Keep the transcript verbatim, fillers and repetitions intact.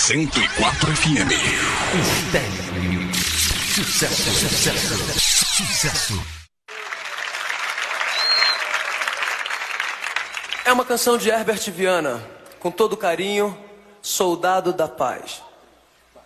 cento e quatro F M. Estéreo. Sucesso, sucesso, sucesso. É uma canção de Herbert Viana, com todo carinho, Soldado da Paz.